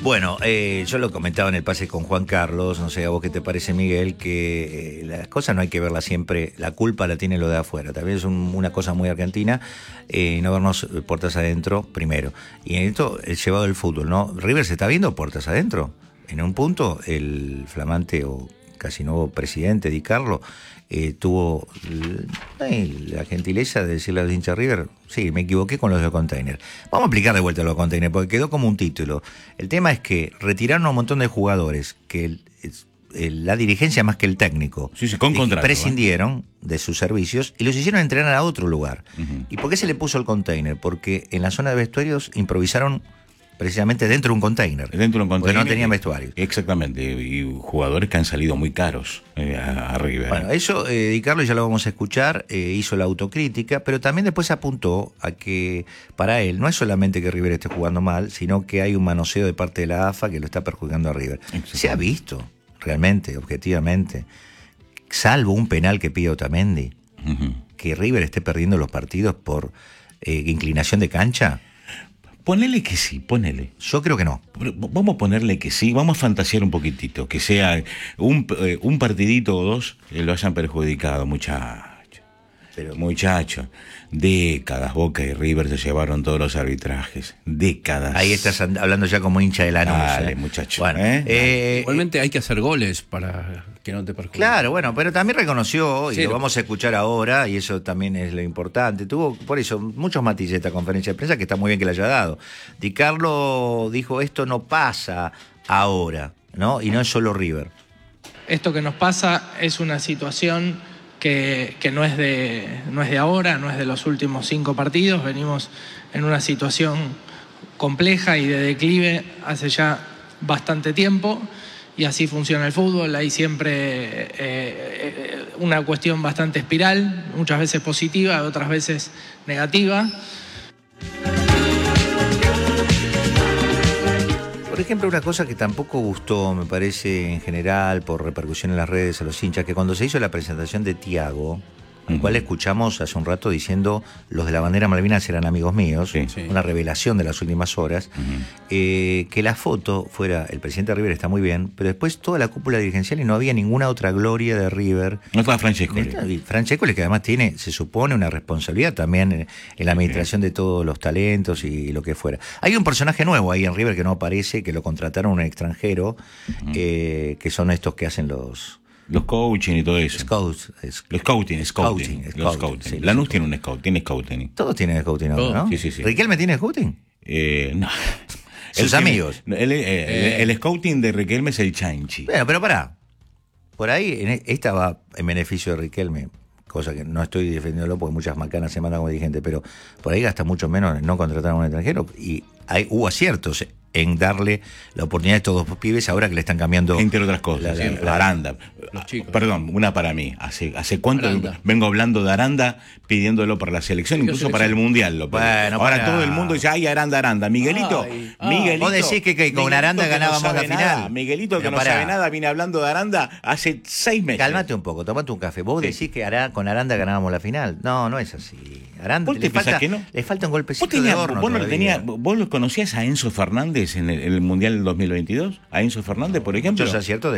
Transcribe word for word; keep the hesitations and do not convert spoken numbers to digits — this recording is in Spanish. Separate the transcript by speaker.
Speaker 1: Bueno, eh, yo lo comentaba en el pase con Juan Carlos, no sé a vos qué te parece, Miguel, que eh, las cosas no hay que verlas siempre, la culpa la tiene lo de afuera, también es un, una cosa muy argentina, eh, no vernos puertas adentro primero. Y en esto, el llevado del fútbol, ¿no? River se está viendo puertas adentro. En un punto, el flamante o casi nuevo presidente, Di Carlo, eh, tuvo eh, la gentileza de decirle a los hinchas River, sí, me equivoqué con los de container. Vamos a aplicar de vuelta los container, porque quedó como un título. El tema es que retiraron a un montón de jugadores, que el, el, la dirigencia más que el técnico,
Speaker 2: sí, sí, con contrato,
Speaker 1: prescindieron ¿eh? de sus servicios y los hicieron entrenar a otro lugar. Uh-huh. ¿Y por qué se le puso el container? Porque en la zona de vestuarios improvisaron precisamente dentro de un container.
Speaker 2: Dentro de un container.
Speaker 1: Porque no tenían vestuario.
Speaker 2: Exactamente. Y jugadores que han salido muy caros eh, a, a River.
Speaker 1: Bueno, eso, eh, Di Carlo, ya lo vamos a escuchar, eh, hizo la autocrítica, pero también después apuntó a que para él no es solamente que River esté jugando mal, sino que hay un manoseo de parte de la A F A que lo está perjudicando a River. Se ha visto, realmente, objetivamente, salvo un penal que pide Otamendi, uh-huh. que River esté perdiendo los partidos por eh, inclinación de cancha.
Speaker 2: Ponele que sí, ponele.
Speaker 1: Yo creo que no.
Speaker 2: Vamos a ponerle que sí, vamos a fantasear un poquitito, que sea un, eh, un partidito o dos que lo hayan perjudicado, muchacho. Pero muchacho, décadas Boca y River se llevaron todos los arbitrajes, décadas.
Speaker 1: Ahí estás hablando ya como hincha de la noche.
Speaker 2: Dale,
Speaker 1: ¿eh?
Speaker 2: muchacho.
Speaker 1: Bueno,
Speaker 2: ¿eh?
Speaker 3: Eh, Igualmente hay que hacer goles para que no te perjudique.
Speaker 1: Claro, bueno, pero también reconoció, y
Speaker 3: sí,
Speaker 1: lo
Speaker 3: lo...
Speaker 1: vamos a escuchar ahora, y eso también es lo importante. Tuvo, por eso, muchos matices esta conferencia de prensa, que está muy bien que la haya dado. Di Carlo dijo, esto no pasa ahora, ¿no? Y no es solo River.
Speaker 4: Esto que nos pasa es una situación que, que no es de, no es de ahora, no es de los últimos cinco partidos. Venimos en una situación compleja y de declive hace ya bastante tiempo. Y así funciona el fútbol, hay siempre eh, una cuestión bastante espiral, muchas veces positiva, otras veces negativa.
Speaker 1: Por ejemplo, una cosa que tampoco gustó, me parece, en general, por repercusión en las redes a los hinchas, que cuando se hizo la presentación de Thiago, al cual escuchamos hace un rato diciendo los de la bandera Malvinas eran amigos míos, sí, sí. una revelación de las últimas horas, uh-huh. eh, que la foto fuera, el presidente de River está muy bien, pero después toda la cúpula dirigencial y no había ninguna otra gloria de River.
Speaker 2: No estaba Francesco.
Speaker 1: Francesco, que además tiene, se supone, una responsabilidad también en, en la administración de todos los talentos y lo que fuera. Hay un personaje nuevo ahí en River que no aparece, que lo contrataron un extranjero, uh-huh. eh, que son estos que hacen los...
Speaker 2: Los coaching y todo eso.
Speaker 1: Scouts. Es,
Speaker 2: los scouting, scouting.
Speaker 1: scouting,
Speaker 2: los
Speaker 1: scouting
Speaker 2: scouting.
Speaker 1: Sí,
Speaker 2: Lanús tiene un scout, tiene scouting.
Speaker 1: Todos tienen scouting ahora, ¿no?
Speaker 2: Sí, sí, sí.
Speaker 1: ¿Riquelme tiene scouting?
Speaker 2: Eh, no.
Speaker 1: Sus
Speaker 2: el,
Speaker 1: amigos.
Speaker 2: El, el, eh, el, el scouting de Riquelme es el chanchi.
Speaker 1: Bueno, pero pará. Por ahí, en esta va en beneficio de Riquelme, cosa que no estoy defendiéndolo porque muchas macanas se mandan como dirigente, pero por ahí gasta mucho menos en no contratar a un extranjero y hay, hubo aciertos en darle la oportunidad a estos dos pibes ahora que le están cambiando.
Speaker 2: Entre otras cosas,
Speaker 1: la, la,
Speaker 2: sí,
Speaker 1: la,
Speaker 2: Aranda.
Speaker 3: Los chicos.
Speaker 2: Perdón, una para mí. ¿Hace, hace cuánto
Speaker 3: Aranda.
Speaker 2: vengo hablando de Aranda pidiéndolo para la selección, incluso
Speaker 3: selección?
Speaker 2: para el Mundial? Lo
Speaker 1: bueno,
Speaker 2: ahora
Speaker 1: para...
Speaker 2: todo el mundo dice, ay, Aranda, Aranda. Miguelito,
Speaker 3: ay,
Speaker 2: Miguelito.
Speaker 1: Vos decís que, que con
Speaker 2: Miguelito
Speaker 1: Aranda
Speaker 2: que
Speaker 1: ganábamos
Speaker 2: no
Speaker 1: la
Speaker 2: sabe
Speaker 1: final.
Speaker 2: Nada. Miguelito que
Speaker 1: pero
Speaker 2: no
Speaker 1: pará.
Speaker 2: sabe nada, viene hablando de Aranda hace seis meses.
Speaker 1: Cálmate un poco, tomate un café. Vos
Speaker 2: sí.
Speaker 1: decís que Aranda, con Aranda ganábamos la final. No, no es así. Aranda,
Speaker 2: ¿Vos te
Speaker 1: le, falta,
Speaker 2: que no?
Speaker 1: le falta un golpecito
Speaker 2: ¿Vos, tenías,
Speaker 1: de horno
Speaker 2: vos, no
Speaker 1: todavía.
Speaker 2: tenía, ¿Vos lo conocías a Enzo Fernández en el, en el Mundial del dos mil veintidós? ¿A Enzo Fernández, por ejemplo?
Speaker 1: Muchos aciertos de